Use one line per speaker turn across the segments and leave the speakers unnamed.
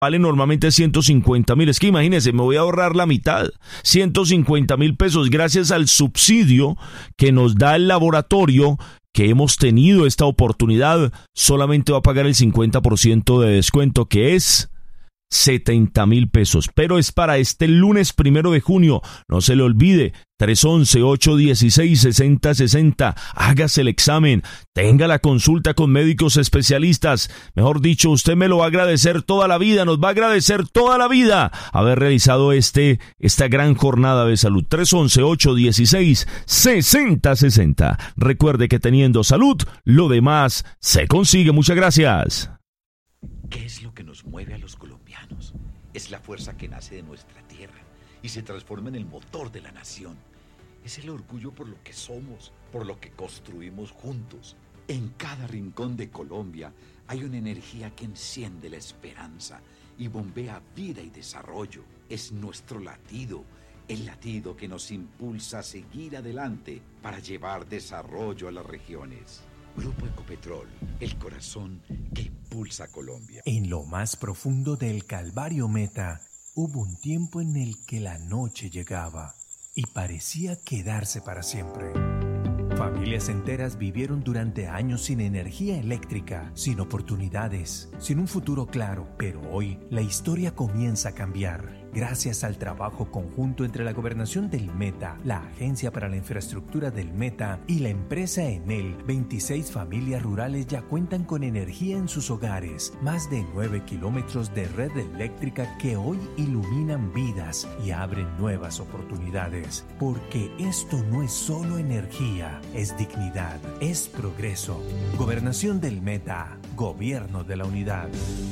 vale normalmente 150.000. Es que imagínense, me voy a ahorrar la mitad, 150.000 pesos gracias al subsidio que nos da el laboratorio que hemos tenido esta oportunidad. Solamente va a pagar el 50% de descuento, que es 70.000 pesos, pero es para este lunes 1 de junio. No se le olvide, 311-816-6060. Hágase el examen, tenga la consulta con médicos especialistas. Mejor dicho, usted me lo va a agradecer toda la vida, nos va a agradecer toda la vida haber realizado esta gran jornada de salud. 311-816-6060. Recuerde que teniendo salud, lo demás se consigue. Muchas gracias.
¿Qué es lo que nos mueve a los colombianos? Es la fuerza que nace de nuestra tierra y se transforma en el motor de la nación. Es el orgullo por lo que somos, por lo que construimos juntos. En cada rincón de Colombia hay una energía que enciende la esperanza y bombea vida y desarrollo. Es nuestro latido, el latido que nos impulsa a seguir adelante para llevar desarrollo a las regiones. Grupo Ecopetrol, el corazón que impulsa a Colombia.
En lo más profundo del Calvario Meta, hubo un tiempo en el que la noche llegaba y parecía quedarse para siempre. Familias enteras vivieron durante años sin energía eléctrica, sin oportunidades, sin un futuro claro. Pero hoy la historia comienza a cambiar. Gracias al trabajo conjunto entre la Gobernación del Meta, la Agencia para la Infraestructura del Meta y la empresa Enel, 26 familias rurales ya cuentan con energía en sus hogares. Más de 9 kilómetros de red eléctrica que hoy iluminan vidas y abren nuevas oportunidades. Porque esto no es solo energía, es dignidad, es progreso. Gobernación del Meta, Gobierno de la Unidad.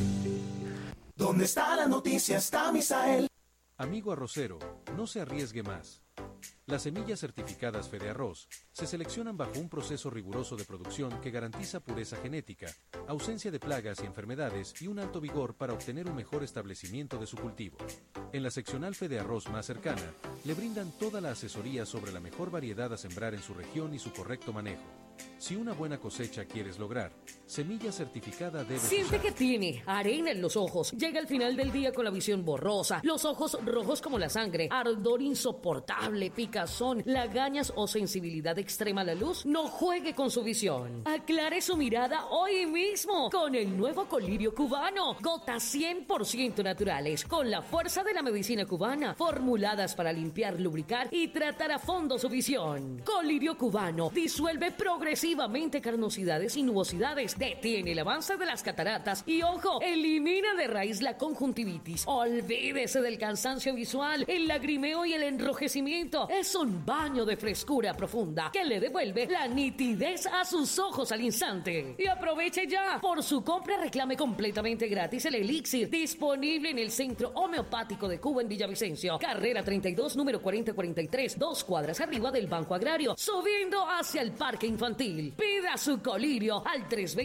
¿Dónde está la noticia? Está Misael.
Amigo arrocero, no se arriesgue más. Las semillas certificadas Fedearroz se seleccionan bajo un proceso riguroso de producción que garantiza pureza genética, ausencia de plagas y enfermedades y un alto vigor para obtener un mejor establecimiento de su cultivo. En la seccional Fedearroz más cercana, le brindan toda la asesoría sobre la mejor variedad a sembrar en su región y su correcto manejo. Si una buena cosecha quieres lograr, semilla certificada debe
Siente
usar.
que tiene arena en los ojos. Llega al final del día con la visión borrosa, los ojos rojos como la sangre, ardor insoportable, picazón, lagañas o sensibilidad extrema a la luz. No juegue con su visión. Aclare su mirada hoy mismo con el nuevo colirio cubano. Gotas 100% naturales, con la fuerza de la medicina cubana, formuladas para limpiar, lubricar y tratar a fondo su visión. Colirio cubano disuelve progresivamente carnosidades y nubosidades, detiene el avance de las cataratas y, ojo, elimina de raíz la conjuntivitis. Olvídese del cansancio visual, el lagrimeo y el enrojecimiento. Es un baño de frescura profunda que le devuelve la nitidez a sus ojos al instante. Y aproveche ya. Por su compra reclame completamente gratis el Elixir, disponible en el Centro Homeopático de Cuba en Villavicencio. Carrera 32, número 4043, 2 cuadras arriba del Banco Agrario, subiendo hacia el Parque Infantil. Pida su colirio al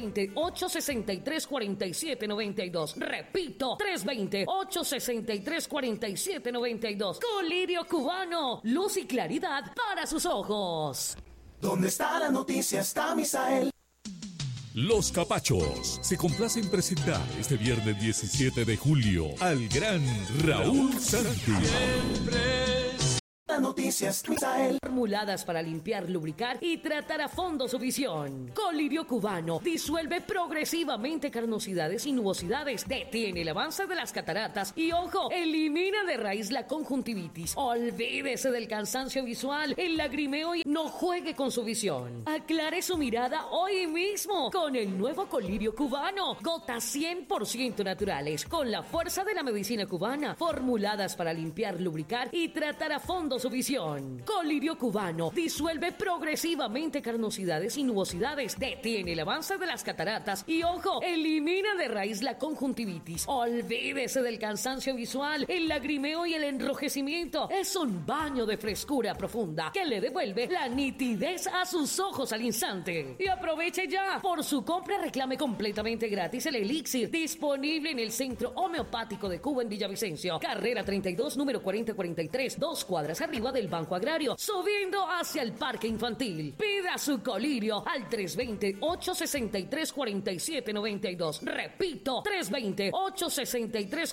320-863-4792. Repito, 320-863-4792. Colirio cubano, luz y claridad para sus ojos.
¿Dónde está la noticia? Está Misael.
Los Capachos se complacen presentar este viernes 17 de julio al gran Raúl Santos.
La noticia es Misael.
Formuladas para limpiar, lubricar y tratar a fondo su visión. Colirio cubano disuelve progresivamente carnosidades y nubosidades, detiene el avance de las cataratas y, ojo, elimina de raíz la conjuntivitis. Olvídese del cansancio visual, el lagrimeo y no juegue con su visión. Aclare su mirada hoy mismo con el nuevo colirio cubano. Gotas 100% naturales, con la fuerza de la medicina cubana, formuladas para limpiar, lubricar y tratar a fondo su visión. Colirio cubano disuelve progresivamente carnosidades y nubosidades, detiene el avance de las cataratas y, ojo, elimina de raíz la conjuntivitis. Olvídese del cansancio visual, el lagrimeo y el enrojecimiento. Es un baño de frescura profunda que le devuelve la nitidez a sus ojos al instante. Y aproveche ya. Por su compra reclame completamente gratis el Elixir, disponible en el Centro Homeopático de Cuba en Villavicencio. Carrera 32, número 4043, 2 cuadras arriba del Banco Agrario, subiendo hacia el Parque Infantil. Pida su colirio al 320-863-4792. Repito, 320-863